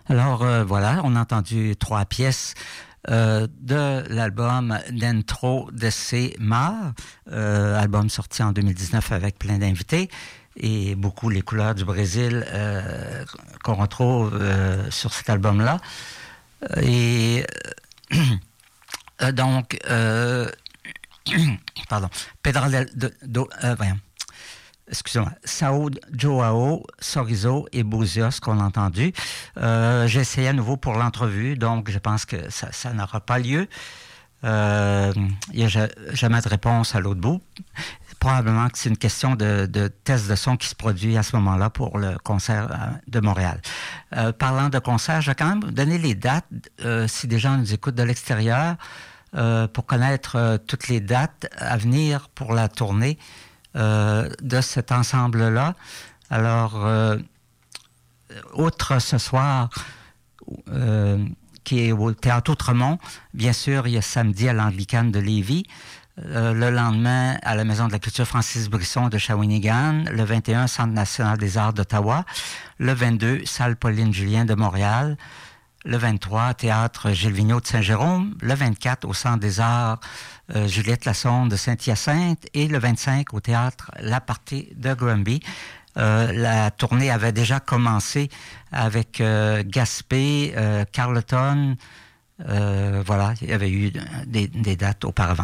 Alors voilà, on a entendu 3 pièces de l'album d'intro de C. Mar, album sorti en 2019 avec plein d'invités et beaucoup les couleurs du Brésil qu'on retrouve sur cet album-là. Et donc, pardon, Pedro voyons. Excusez-moi, Sao Joao, Sorriso et Buzios qu'on a entendu. J'ai essayé à nouveau pour l'entrevue, donc je pense que ça n'aura pas lieu. Il n'y a jamais de réponse à l'autre bout. Probablement que c'est une question de test de son qui se produit à ce moment-là pour le concert de Montréal. Parlant de concert, je vais quand même donner les dates, si des gens nous écoutent de l'extérieur, pour connaître toutes les dates à venir pour la tournée de cet ensemble-là. Alors, outre ce soir, qui est au Théâtre Outremont, bien sûr, il y a samedi à l'Anglicane de Lévis, le lendemain à la Maison de la Culture Francis Brisson de Shawinigan, le 21, Centre national des arts d'Ottawa, le 22, Salle Pauline Julien de Montréal, le 23, Théâtre Gilles Vigneault de Saint-Jérôme, le 24, au Centre des arts Juliette Lassonde de Saint-Hyacinthe et le 25 au Théâtre La Partie de Granby. La tournée avait déjà commencé avec Gaspé, Carleton, voilà, il y avait eu des dates auparavant.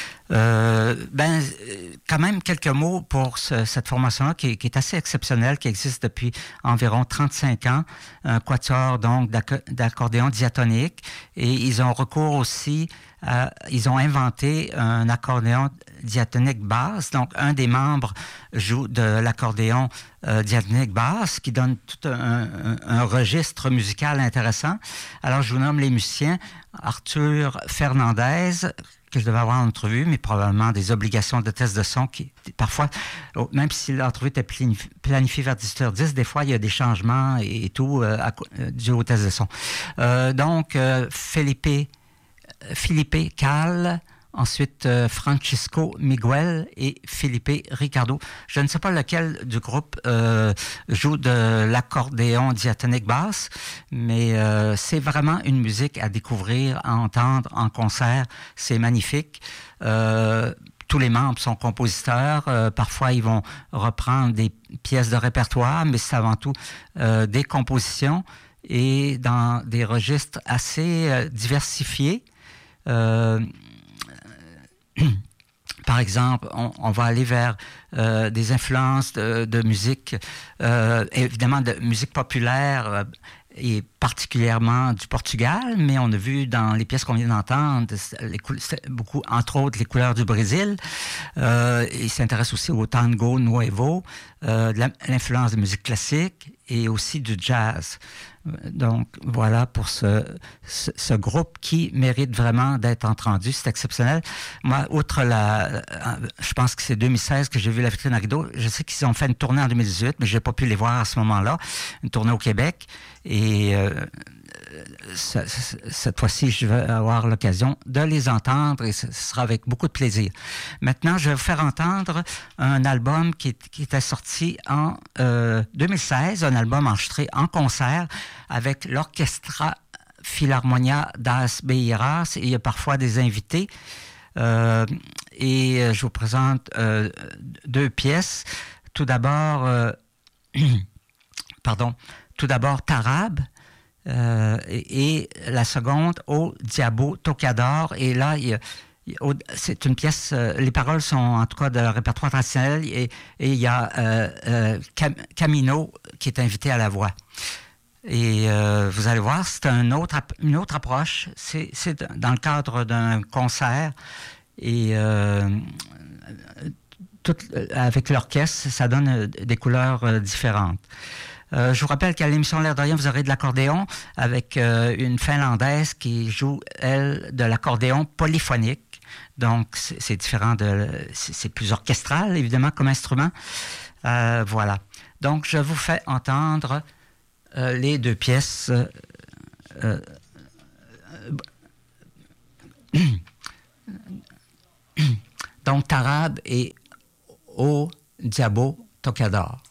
Quand même quelques mots pour cette formation-là qui est assez exceptionnelle, qui existe depuis environ 35 ans, un quatuor donc d'accordéon diatonique, et ils ont recours aussi ils ont inventé un accordéon diatonique basse, donc un des membres joue de l'accordéon diatonique basse qui donne tout un registre musical intéressant. Alors je vous nomme les musiciens: Arthur Fernandez, que je devais avoir en entrevue, mais probablement des obligations de test de son qui, parfois, même si l'entrevue était planifiée vers 18h10, des fois, il y a des changements et tout dû au test de son. Donc, Felipe Cal, ensuite Francisco Miguel et Felipe Ricardo. Je ne sais pas lequel du groupe joue de l'accordéon diatonique basse, mais c'est vraiment une musique à découvrir, à entendre en concert. C'est magnifique. Tous les membres sont compositeurs. Parfois, ils vont reprendre des pièces de répertoire, mais c'est avant tout des compositions et dans des registres assez diversifiés. Par exemple, on va aller vers des influences de musique, évidemment de musique populaire et particulièrement du Portugal, mais on a vu dans les pièces qu'on vient d'entendre, beaucoup, entre autres, les couleurs du Brésil. Il s'intéresse aussi au tango nuevo, l'influence de musique classique et aussi du jazz. Donc, voilà pour ce groupe qui mérite vraiment d'être entendu. C'est exceptionnel. Moi, outre je pense que c'est 2016 que j'ai vu la vitrine à rideau. Je sais qu'ils ont fait une tournée en 2018, mais je n'ai pas pu les voir à ce moment-là. Une tournée au Québec. Et cette fois-ci, je vais avoir l'occasion de les entendre et ce sera avec beaucoup de plaisir. Maintenant, je vais vous faire entendre un album qui était sorti en 2016, un album enregistré en concert avec l'Orchestra Philharmonia das Beiras, et il y a parfois des invités. Et je vous présente 2 pièces. Tout d'abord, Tarab, et la seconde, Au Diabo Tocador. Et là, c'est une pièce, les paroles sont en tout cas de répertoire traditionnel, et il y a Camino qui est invité à la voix. Et vous allez voir, c'est une autre approche. C'est dans le cadre d'un concert, et avec l'orchestre, ça donne des couleurs différentes. Je vous rappelle qu'à l'émission L'Air de rien, vous aurez de l'accordéon avec une Finlandaise qui joue, elle, de l'accordéon polyphonique. Donc, c'est différent c'est plus orchestral, évidemment, comme instrument. Voilà. Donc, je vous fais entendre les 2 pièces. Donc, Tarab et Au Diabo Tocador.